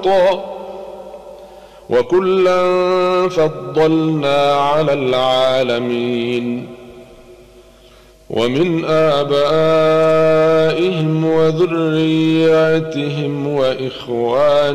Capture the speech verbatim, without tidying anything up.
وكلا فضلنا على العالمين ومن آبائهم وذرياتهم وإخوانهم